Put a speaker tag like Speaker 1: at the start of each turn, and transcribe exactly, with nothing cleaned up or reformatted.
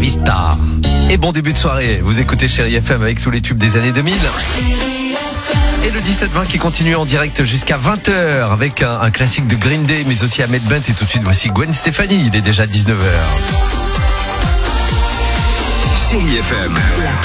Speaker 1: Vista. Et bon début de soirée, vous écoutez Chérie F M avec tous les tubes des années deux mille. Et le dix-sept vingt qui continue en direct jusqu'à vingt heures avec un, un classique de Green Day, mais aussi Ahmed Bent. Et tout de suite, voici Gwen Stefani. Il est déjà dix-neuf heures.
Speaker 2: Chérie F M.